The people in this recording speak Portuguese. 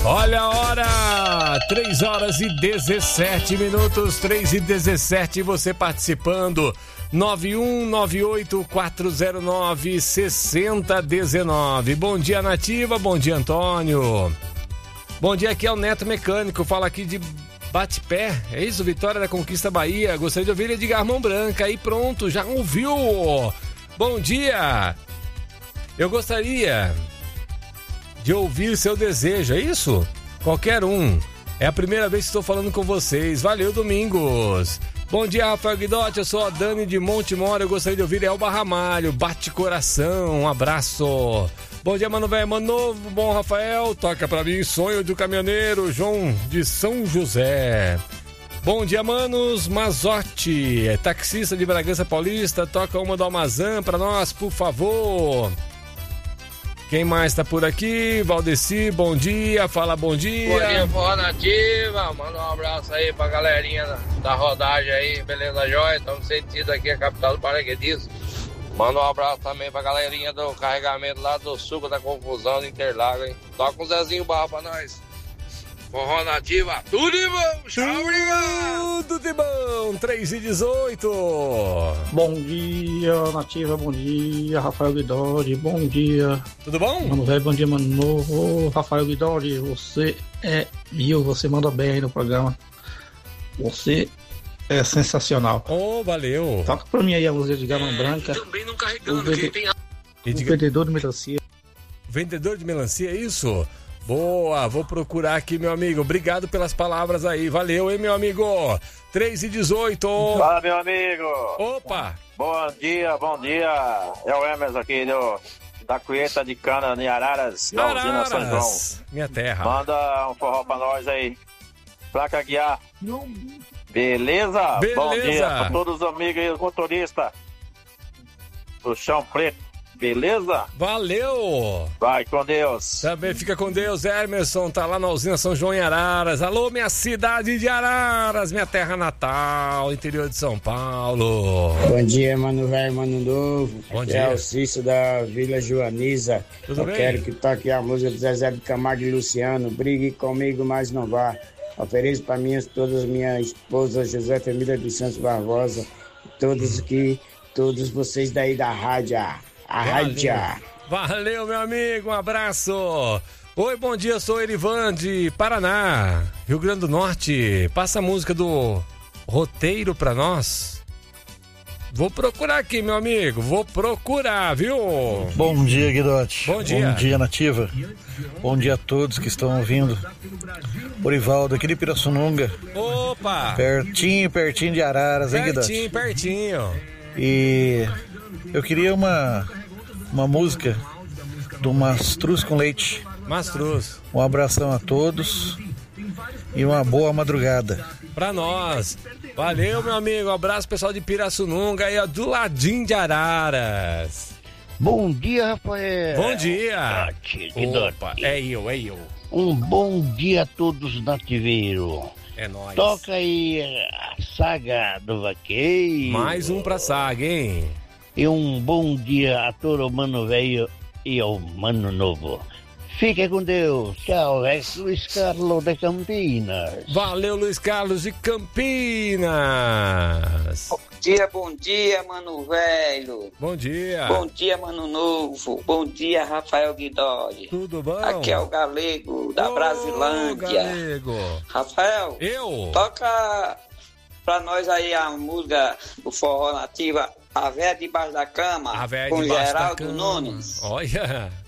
Olha a hora, 3 horas e 17 minutos, 3 e 17, você participando, 9198-409-6019. Bom dia, Nativa, bom dia, Antônio. Bom dia, aqui é o Neto Mecânico, fala aqui de Bate-Pé, é isso, Vitória da Conquista Bahia. Gostaria de ouvir Edgar Mão Branca, aí pronto, já ouviu. Bom dia, eu gostaria de ouvir seu desejo, é isso? Qualquer um. É a primeira vez que estou falando com vocês. Valeu, Domingos. Bom dia, Rafael Guidotti. Eu sou a Dani de Montemor. Eu gostaria de ouvir Elba Ramalho. Bate coração. Um abraço. Bom dia, mano velho, mano novo. Bom, Rafael. Toca pra mim Sonho do Caminhoneiro. João de São José. Bom dia, manos. Mazotti, taxista de Bragança Paulista. Toca uma do Almazã pra nós, por favor. Quem mais tá por aqui? Valdeci, bom dia, fala bom dia. Bom dia, Forró Nativa, manda um abraço aí pra galerinha da rodagem aí, beleza, jóia? Estamos sentindo aqui a capital do paraquedismo. Manda um abraço também pra galerinha do carregamento lá do Suco da Confusão de Interlagos, hein? Toca um Zezinho Barra pra nós. Forró Nativa, tudo de bom, tchau, obrigado! Tudo de bom, 3 e 18. Bom dia, Nativa, bom dia, Rafael Guidori, bom dia. Tudo bom? Mano velho, bom dia, mano novo. Rafael Guidori, você é mil, você manda bem aí no programa. Você é sensacional. Oh, valeu. Toca pra mim aí a música de Gama Branca. Também não carregando, vendedor de melancia. Vendedor de melancia, é isso? Boa, vou procurar aqui, meu amigo. Obrigado pelas palavras aí. Valeu, hein, meu amigo? 3 e 18. Fala, meu amigo. Opa. Bom dia, bom dia. É o Emerson aqui da Cueta de Cana, em Araras, na usina São João. Minha terra. Manda um forró pra nós aí. Placa guiar. Beleza? Beleza. Bom dia pra todos os amigos e os motoristas do Chão Preto. Beleza? Valeu! Vai com Deus. Também fica com Deus, Emerson, tá lá na usina São João em Araras. Alô, minha cidade de Araras, minha terra natal, interior de São Paulo. Bom dia, mano velho, mano novo. Bom Aqui dia. é o Cício da Vila Joaniza. Tudo Eu bem? quero que toque a música do Zezé de Camargo e Luciano. Brigue comigo, mas não vá. Ofereço para todas minha esposa, José Família dos Santos Barbosa. Todos vocês daí da rádio. A rádio. Valeu, meu amigo, um abraço. Oi, bom dia, sou Erivan de Paraná, Rio Grande do Norte. Passa a música do Roteiro pra nós. Vou procurar aqui, meu amigo, vou procurar, viu? Bom dia, Guidotti. Bom dia. Bom dia, Nativa. Bom dia a todos que estão ouvindo. Orivaldo, aqui de Pirassununga. Opa! Pertinho de Araras, hein, Guidotti? Pertinho. E eu queria uma música do Mastruz com Leite. Mastruz. Um abração a todos e uma boa madrugada. Pra nós. Valeu, meu amigo. Um abraço, pessoal de Pirassununga aí, ó, do ladinho de Araras. Bom dia, Rafael. Bom dia. Opa, é eu. Um bom dia a todos, nativeiros. É nóis. Toca aí a Saga do Vaqueiro. Mais um pra saga, hein? E um bom dia a todo mano velho e ao mano novo. Fique com Deus. Tchau, é Luiz Carlos de Campinas. Valeu, Luiz Carlos de Campinas. Bom dia, mano velho. Bom dia. Bom dia, mano novo. Bom dia, Rafael Guidoli. Tudo bom? Aqui é o Galego, da Brasilândia. Galego. Rafael, toca pra nós aí a música do Forró Nativa, A Véia Debaixo da Cama, com Geraldo Nunes. Olha.